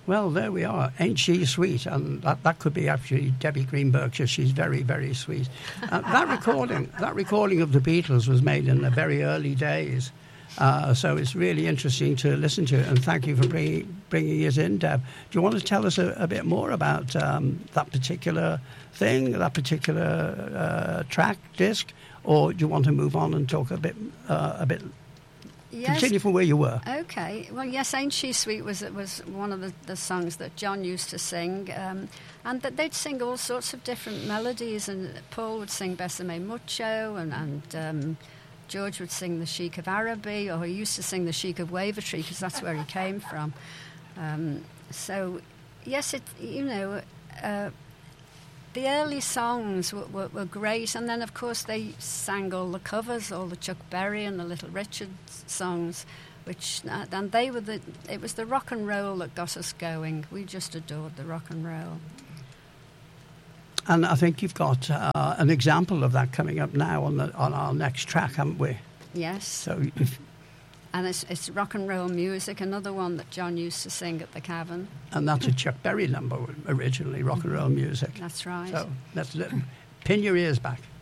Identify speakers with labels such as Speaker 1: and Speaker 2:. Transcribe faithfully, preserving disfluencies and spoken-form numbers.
Speaker 1: Well, there we are. Ain't she sweet? And that, that could be actually Debbie Greenberg, because she's very, very sweet. Uh, that recording, that recording of the Beatles was made in the very early days. Uh, so it's really interesting to listen to it. And thank you for bringing, bringing it in, Deb. Do you want to tell us a, a bit more about um, that particular thing, that particular uh, track, disc? Or do you want to move on and talk a bit, uh, a bit? Yes. Continue from where you were.
Speaker 2: Okay. Well, yes, Ain't She Sweet was was one of the, the songs that John used to sing. Um, and that they'd sing all sorts of different melodies. And Paul would sing Besame Mucho, and, and um, George would sing the Sheik of Araby, or he used to sing the Sheik of Wavertree, because that's where he came from. Um, so, yes, it you know... Uh, The early songs were, were, were great, and then, of course, they sang all the covers, all the Chuck Berry and the Little Richard songs, which, uh, and they were the, it was the rock and roll that got us going. We just adored the rock and roll.
Speaker 1: And I think you've got uh, an example of that coming up now on the on our next track, haven't we?
Speaker 2: Yes.
Speaker 1: So if
Speaker 2: And it's, it's rock and roll music, another one that John used to sing at the Cavern.
Speaker 1: And that's a Chuck Berry number originally, rock and roll music.
Speaker 2: That's right.
Speaker 1: So let's pin your ears back.